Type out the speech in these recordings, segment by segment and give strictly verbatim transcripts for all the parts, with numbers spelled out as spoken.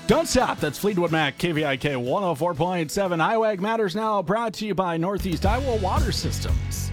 Don't stop. That's Fleetwood Mac, K V I K one oh four point seven. Iowa Ag Matters now brought to you by Northeast Iowa Water Systems.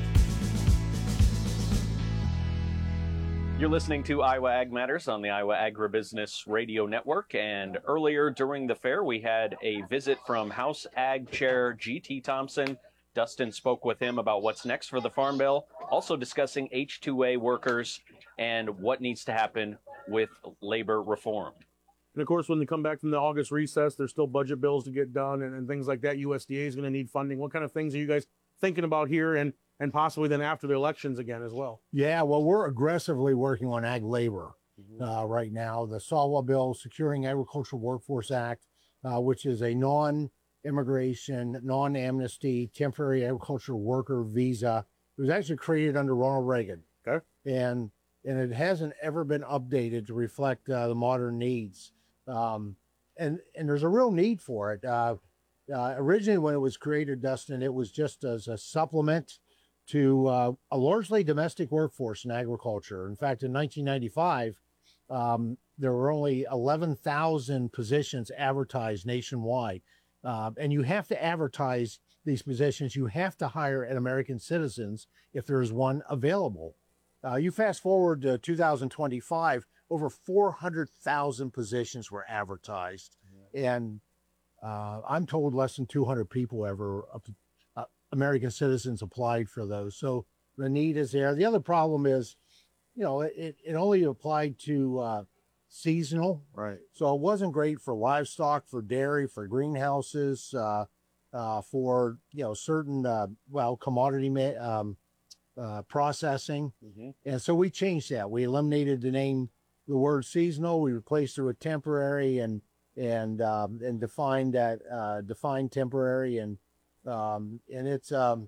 You're listening to Iowa Ag Matters on the Iowa Agribusiness Radio Network. And earlier during the fair, we had a visit from House Ag Chair G T Thompson. Dustin spoke with him about what's next for the Farm Bill, also discussing H two A workers and what needs to happen with labor reform. And, of course, when they come back from the August recess, there's still budget bills to get done and, and things like that. U S D A is going to need funding. What kind of things are you guys thinking about here and, and possibly then after the elections again as well? Yeah, well, we're aggressively working on ag labor mm-hmm. uh, right now. The Sawa bill, Securing Agricultural Workforce Act, uh, which is a non-immigration, non-amnesty, temporary agricultural worker visa. It was actually created under Ronald Reagan. Okay. And, and it hasn't ever been updated to reflect uh, the modern needs. Um, and, and there's a real need for it. Uh, uh, originally, when it was created, Dustin, it was just as a supplement to uh, a largely domestic workforce in agriculture. In fact, in nineteen ninety-five, um, there were only eleven thousand positions advertised nationwide. Uh, and you have to advertise these positions. You have to hire an American citizens if there is one available. Uh, you fast forward to two thousand twenty-five, over four hundred thousand positions were advertised. Yeah. And uh, I'm told less than two hundred people ever, uh, American citizens applied for those. So the need is there. The other problem is, you know, it, it only applied to uh, seasonal. Right. So it wasn't great for livestock, for dairy, for greenhouses, uh, uh, for, you know, certain, uh, well, commodity ma- um, uh, processing. Mm-hmm. And so we changed that. We eliminated the name, the word seasonal. We replaced it with temporary and, and, um, and defined that, uh, defined temporary. And, um, and it's, um,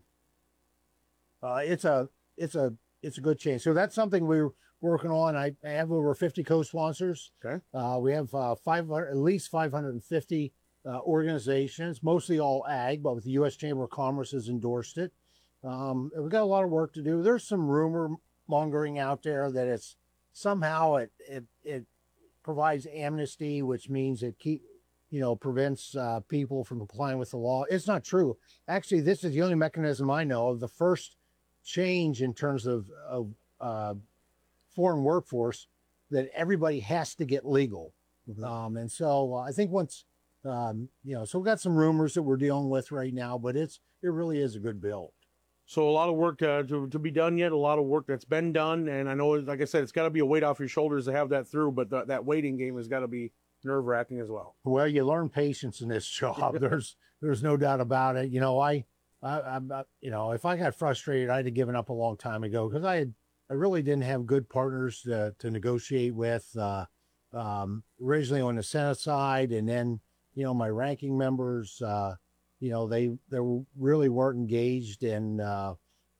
uh, it's a, it's a, it's a good change. So that's something we're working on. I, I have over fifty co-sponsors. Okay. Uh, we have, uh, five hundred, at least five hundred fifty, uh, organizations, mostly all ag, but with the U S Chamber of Commerce has endorsed it. Um, we've got a lot of work to do. There's some rumor mongering out there that it's somehow it, it, it provides amnesty, which means it keep, you know, prevents uh, people from complying with the law. It's not true. Actually, this is the only mechanism I know of. The first change in terms of, of uh, foreign workforce that everybody has to get legal. Mm-hmm. Um, and so uh, I think once, um, you know, so we've got some rumors that we're dealing with right now, but it's, it really is a good bill. So a lot of work uh, to, to be done yet, a lot of work that's been done. And I know, like I said, it's got to be a weight off your shoulders to have that through, but th- that waiting game has got to be nerve wracking as well. Well, you learn patience in this job. there's, there's no doubt about it. You know, I, I, I, you know, if I got frustrated, I'd have given up a long time ago because I had, I really didn't have good partners to, to negotiate with, uh, um, originally on the Senate side. And then, you know, my ranking members, uh, you know, they, they really weren't engaged in, uh,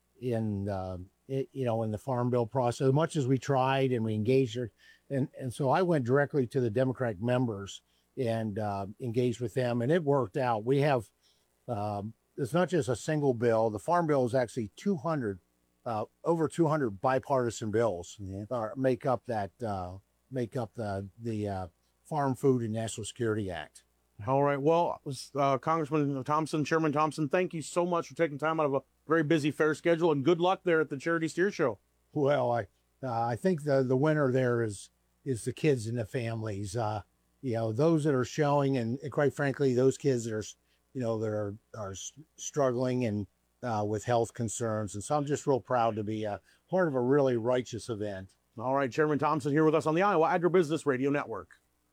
in, uh, it, you know, in the Farm Bill process, as much as we tried and we engaged her. And, and so I went directly to the Democratic members and, uh, engaged with them, and it worked out. We have, um, it's not just a single bill. The Farm Bill is actually two hundred, uh, over two hundred bipartisan bills mm-hmm. uh, make up that, uh, make up the, the, uh, Farm Food and National Security Act. All right. Well, uh, Congressman Thompson, Chairman Thompson, thank you so much for taking time out of a very busy fair schedule, and good luck there at the Charity Steer Show. Well, I uh, I think the the winner there is is the kids and the families. Uh, you know, those that are showing, and, and quite frankly, those kids that are, you know, that are are struggling and uh, with health concerns. And so I'm just real proud to be a part of a really righteous event. All right, Chairman Thompson here with us on the Iowa Agribusiness Radio Network.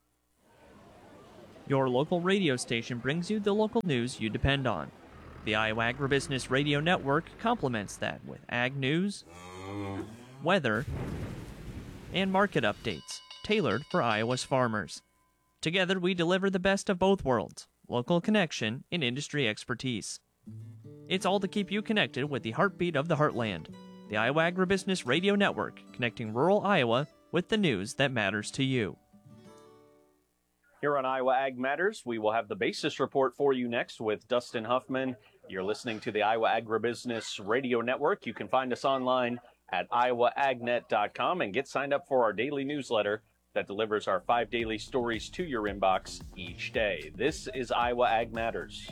Your local radio station brings you the local news you depend on. The Iowa Agribusiness Radio Network complements that with ag news, weather, and market updates tailored for Iowa's farmers. Together, we deliver the best of both worlds, local connection and industry expertise. It's all to keep you connected with the heartbeat of the heartland. The Iowa Agribusiness Radio Network, connecting rural Iowa with the news that matters to you. Here on Iowa Ag Matters, we will have the Basis Report for you next with Dustin Huffman. You're listening to the Iowa Agribusiness Radio Network. You can find us online at iowa ag net dot com and get signed up for our daily newsletter that delivers our five daily stories to your inbox each day. This is Iowa Ag Matters.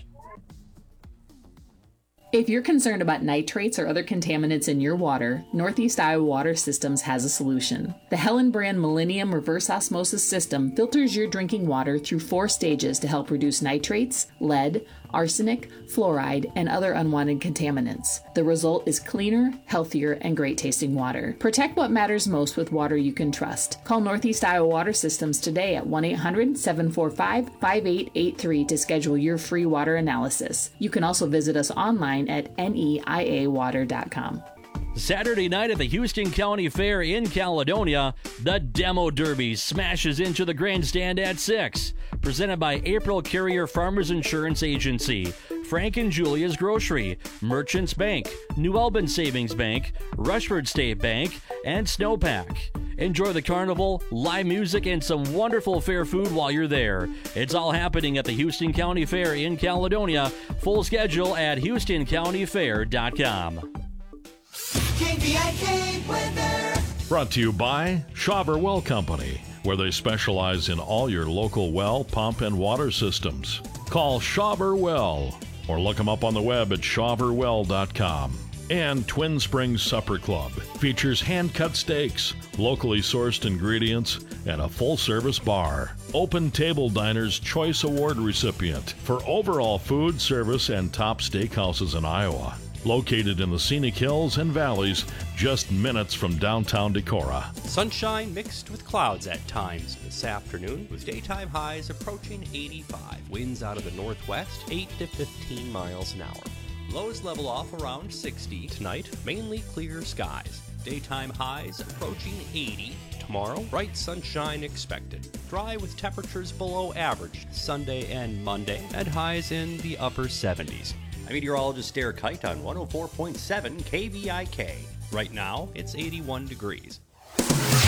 If you're concerned about nitrates or other contaminants in your water, Northeast Iowa Water Systems has a solution. The Helen brand Millennium Reverse Osmosis System filters your drinking water through four stages to help reduce nitrates, lead, arsenic, fluoride, and other unwanted contaminants. The result is cleaner, healthier, and great tasting water. Protect what matters most with water you can trust. Call Northeast Iowa Water Systems today at one eight hundred, seven four five, five eight eight three to schedule your free water analysis. You can also visit us online at neia water dot com. Saturday night at the Houston County Fair in Caledonia, the Demo Derby smashes into the grandstand at six. Presented by April Carrier Farmers Insurance Agency, Frank and Julia's Grocery, Merchants Bank, New Albin Savings Bank, Rushford State Bank, and Snowpack. Enjoy the carnival, live music, and some wonderful fair food while you're there. It's all happening at the Houston County Fair in Caledonia. Full schedule at houston county fair dot com. K V I K weather. Brought to you by Schauber Well Company, where they specialize in all your local well, pump, and water systems. Call Schauber Well or look them up on the web at schauber well dot com. And Twin Springs Supper Club features hand-cut steaks, locally sourced ingredients, and a full-service bar. Open Table Diner's Choice Award recipient for overall food, service, and top steakhouses in Iowa. Located in the scenic hills and valleys, just minutes from downtown Decorah. Sunshine mixed with clouds at times this afternoon, with daytime highs approaching eighty-five. Winds out of the northwest, eight to fifteen miles an hour. Lows level off around sixty. Tonight, mainly clear skies. Daytime highs approaching eighty. Tomorrow, bright sunshine expected. Dry with temperatures below average Sunday and Monday, and highs in the upper seventies. I'm meteorologist Derek Kite on one oh four point seven K V I K. Right now, it's eighty-one degrees.